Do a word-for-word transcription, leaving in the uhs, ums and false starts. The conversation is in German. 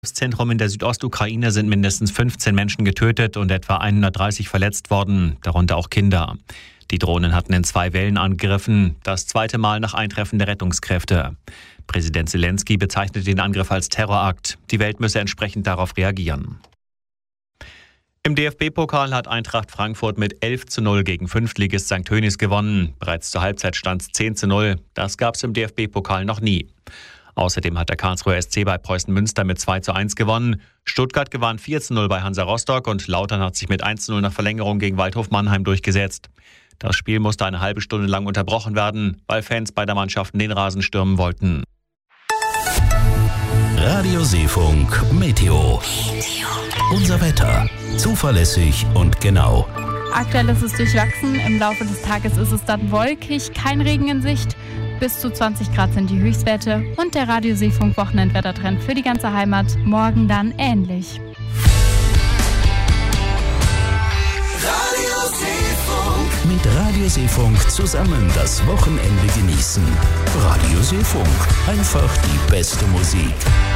Im Zentrum in der Südostukraine sind mindestens fünfzehn Menschen getötet und etwa hundertdreißig verletzt worden, darunter auch Kinder. Die Drohnen hatten in zwei Wellen angegriffen, das zweite Mal nach Eintreffen der Rettungskräfte. Präsident Zelensky bezeichnet den Angriff als Terrorakt. Die Welt müsse entsprechend darauf reagieren. Im D F B-Pokal hat Eintracht Frankfurt mit elf zu null gegen Fünftligist Sankt Hönis gewonnen. Bereits zur Halbzeit stand es zehn zu null. Das gab es im D F B-Pokal noch nie. Außerdem hat der Karlsruher S C bei Preußen Münster mit zwei zu eins gewonnen. Stuttgart gewann vier zu null bei Hansa Rostock und Lautern hat sich mit eins zu null nach Verlängerung gegen Waldhof Mannheim durchgesetzt. Das Spiel musste eine halbe Stunde lang unterbrochen werden, weil Fans beider Mannschaften den Rasen stürmen wollten. Radio Seefunk Meteo. Unser Wetter. Zuverlässig und genau. Aktuell ist es durchwachsen. Im Laufe des Tages ist es dann wolkig, kein Regen in Sicht. Bis zu zwanzig Grad sind die Höchstwerte und der Radio Seefunk Wochenendwettertrend für die ganze Heimat morgen dann ähnlich. Radio Seefunk. Mit Radio Seefunk zusammen das Wochenende genießen. Radio Seefunk. Einfach die beste Musik.